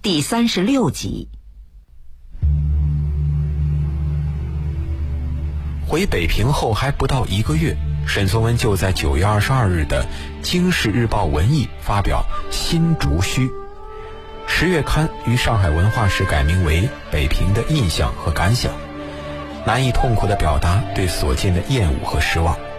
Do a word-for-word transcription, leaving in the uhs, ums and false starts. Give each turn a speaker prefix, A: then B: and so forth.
A: 第三十六集。
B: 回北平后还不到一个月，沈从文就在九月二十二日的《经世日报文艺》发表《新竹虚》。十月刊于上海文化史改名为《北平的印象和感想》，难以痛苦地表达对所见的厌恶和失望。